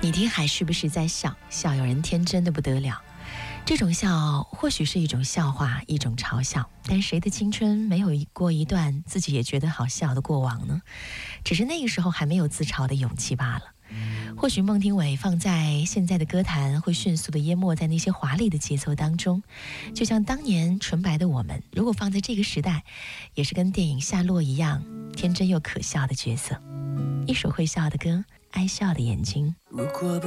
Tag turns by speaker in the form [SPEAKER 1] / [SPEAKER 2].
[SPEAKER 1] 你听还是不是在笑？笑有人天真的不得了。这种笑或许是一种笑话，一种嘲笑，但谁的青春没有过一段自己也觉得好笑的过往呢？只是那个时候还没有自嘲的勇气罢了。或许孟庭苇放在现在的歌坛会迅速的淹没在那些华丽的节奏当中，就像当年纯白的我们，如果放在这个时代，也是跟电影《夏洛》一样天真又可笑的角色。一首会笑的歌，爱笑的眼睛。